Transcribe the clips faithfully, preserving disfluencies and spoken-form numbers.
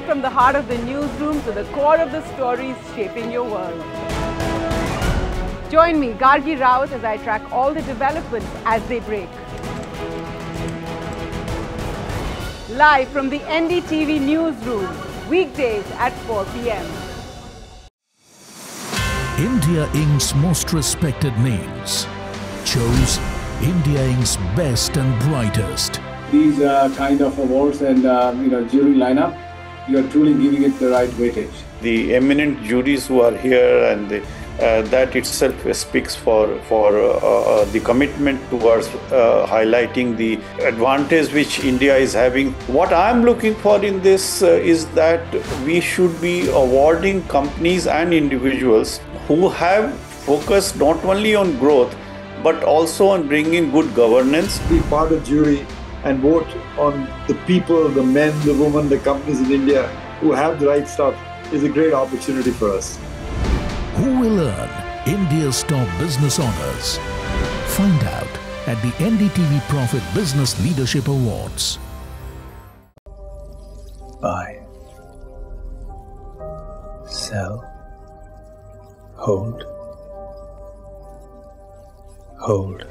Straight from the heart of the newsroom to the core of the stories shaping your world. Join me, Gargi Raut, as I track all the developments as they break. Live from the N D T V newsroom, weekdays at four p m India Incorporated's most respected names chose India Incorporated's best and brightest. These uh, kind of awards and uh, you know jury lineup, you are truly giving it the right weightage. The eminent juries who are here, and the, uh, that itself speaks for for uh, uh, the commitment towards uh, highlighting the advantage which India is having. What I am looking for in this uh, is that we should be awarding companies and individuals who have focused not only on growth but also on bringing good governance. Be part of jury and vote on the people, the men, the women, the companies in India who have the right stuff is a great opportunity for us. Who will earn India's top business honors? Find out at the N D T V Profit Business Leadership Awards. Buy, sell, hold, hold.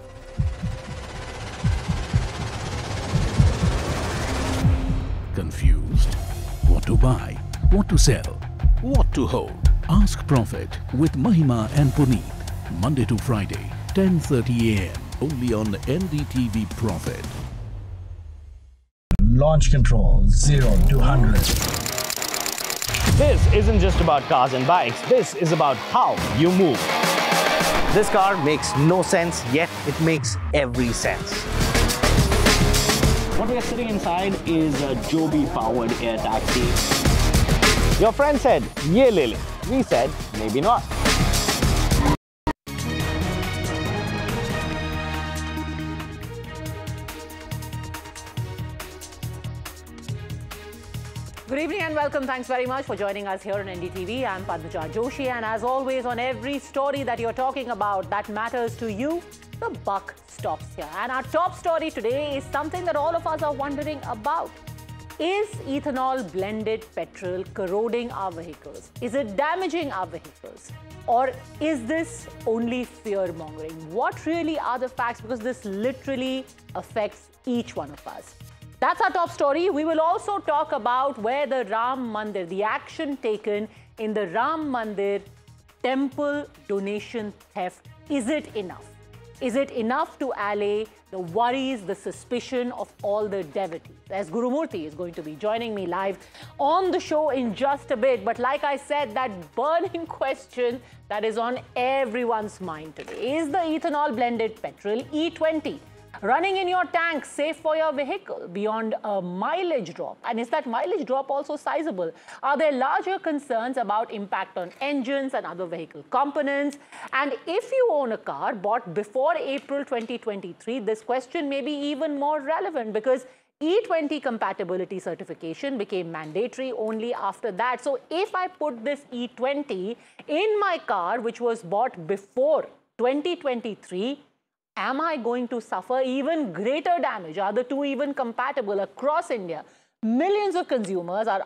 Confused? What to buy? What to sell? What to hold? Ask Profit with Mahima and Puneet. Monday to Friday, ten thirty a m Only on N D T V Profit. Launch control, zero to one hundred. This isn't just about cars and bikes. This is about how you move. This car makes no sense, yet it makes every sense. What we are sitting inside is a Joby-powered air taxi. Your friend said, "Ye le le." We said, maybe not. Good evening and welcome. Thanks very much for joining us here on N D T V. I'm Padmaja Joshi, and as always, on every story that you're talking about that matters to you, the buck stops here. And our top story today is something that all of us are wondering about. Is ethanol blended petrol corroding our vehicles? Is it damaging our vehicles? Or is this only fear-mongering? What really are the facts? Because this literally affects each one of us. That's our top story. We will also talk about where the Ram Mandir, the action taken in the Ram Mandir temple donation theft, is it enough? Is it enough to allay the worries, the suspicion of all the devotees? As Guru Murthy is going to be joining me live on the show in just a bit. But like I said, that burning question that is on everyone's mind today. Is the ethanol blended petrol E twenty running in your tank safe for your vehicle beyond a mileage drop? And is that mileage drop also sizable? Are there larger concerns about impact on engines and other vehicle components? And if you own a car bought before April twenty twenty-three, this question may be even more relevant because E twenty compatibility certification became mandatory only after that. So if I put this E twenty in my car, which was bought before twenty twenty-three, am I going to suffer even greater damage? Are the two even compatible across India? Millions of consumers are